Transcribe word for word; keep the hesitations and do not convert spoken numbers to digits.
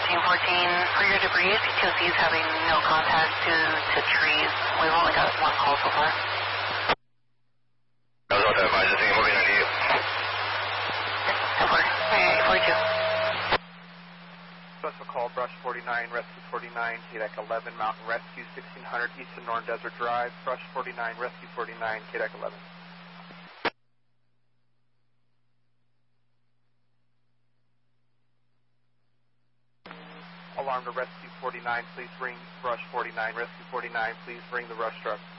thirteen fourteen, for your debris, T O C is having no contact due to trees. We've only got one call so far. I was about to advise the team moving on you. ten four, forty-two. Special call, Brush forty-nine, Rescue forty-nine, K D E C eleven, Mountain Rescue, sixteen hundred East and North Desert Drive, Brush forty-nine, Rescue forty-nine, K D E C eleven. Alarm to Rescue forty-nine, please ring Brush forty-nine, Rescue forty-nine, please ring the rush truck.